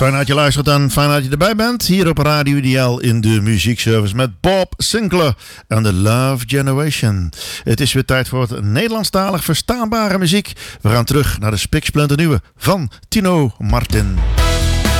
Fijn dat je luistert en fijn dat je erbij bent. Hier op Radio Ideaal in de muziekservice met Bob Sinclair en The Love Generation. Het is weer tijd voor het Nederlandstalig verstaanbare muziek. We gaan terug naar de spiksplinternieuwe van Tino Martin.